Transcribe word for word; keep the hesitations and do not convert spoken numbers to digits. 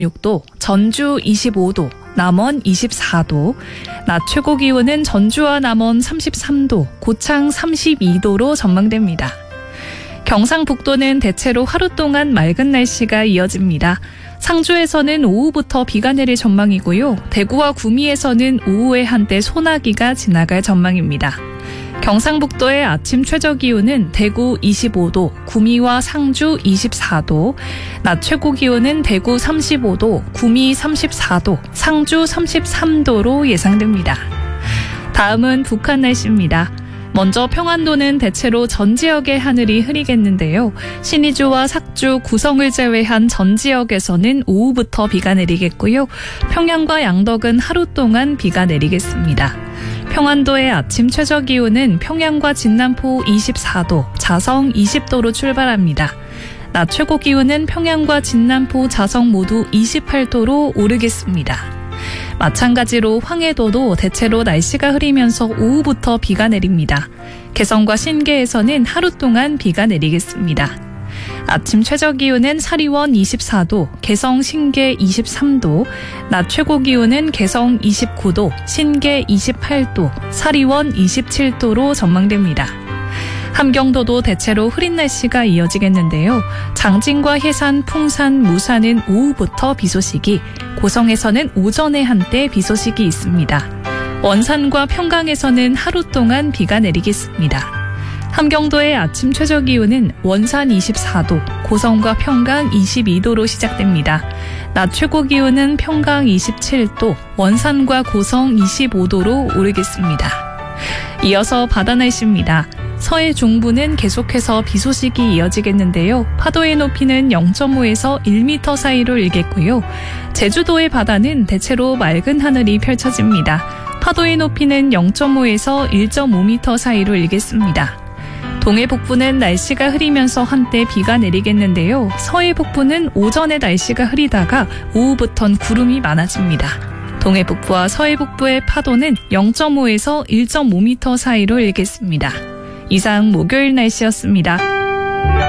육 도, 전주 이십오 도, 남원 이십사 도, 낮 최고 기온은 전주와 남원 삼십삼 도, 고창 삼십이 도로 전망됩니다. 경상북도는 대체로 하루 동안 맑은 날씨가 이어집니다. 상주에서는 오후부터 비가 내릴 전망이고요. 대구와 구미에서는 오후에 한때 소나기가 지나갈 전망입니다. 경상북도의 아침 최저 기온은 대구 이십오 도, 구미와 상주 이십사 도, 낮 최고 기온은 대구 삼십오 도, 구미 삼십사 도, 상주 삼십삼 도로 예상됩니다. 다음은 북한 날씨입니다. 먼저 평안도는 대체로 전 지역의 하늘이 흐리겠는데요. 신의주와 삭주, 구성을 제외한 전 지역에서는 오후부터 비가 내리겠고요. 평양과 양덕은 하루 동안 비가 내리겠습니다. 평안도의 아침 최저 기온은 평양과 진남포 이십사 도, 자성 이십 도로 출발합니다. 낮 최고 기온은 평양과 진남포, 자성 모두 이십팔 도로 오르겠습니다. 마찬가지로 황해도도 대체로 날씨가 흐리면서 오후부터 비가 내립니다. 개성과 신계에서는 하루 동안 비가 내리겠습니다. 아침 최저 기온은 사리원 이십사 도, 개성 신계 이십삼 도, 낮 최고 기온은 개성 이십구 도, 신계 이십팔 도, 사리원 이십칠 도로 전망됩니다. 함경도도 대체로 흐린 날씨가 이어지겠는데요. 장진과 해산, 풍산, 무산은 오후부터 비 소식이, 고성에서는 오전에 한때 비 소식이 있습니다. 원산과 평강에서는 하루 동안 비가 내리겠습니다. 함경도의 아침 최저 기온은 원산 이십사 도, 고성과 평강 이십이 도로 시작됩니다. 낮 최고 기온은 평강 이십칠 도, 원산과 고성 이십오 도로 오르겠습니다. 이어서 바다 날씨입니다. 서해 중부는 계속해서 비 소식이 이어지겠는데요. 파도의 높이는 영 점 오에서 일 미터 사이로 일겠고요. 제주도의 바다는 대체로 맑은 하늘이 펼쳐집니다. 파도의 높이는 영 점 오에서 일 점 오 미터 사이로 일겠습니다. 동해 북부는 날씨가 흐리면서 한때 비가 내리겠는데요. 서해 북부는 오전에 날씨가 흐리다가 오후부턴 구름이 많아집니다. 동해 북부와 서해 북부의 파도는 영 점 오에서 일 점 오 미터 사이로 일겠습니다. 이상 목요일 날씨였습니다.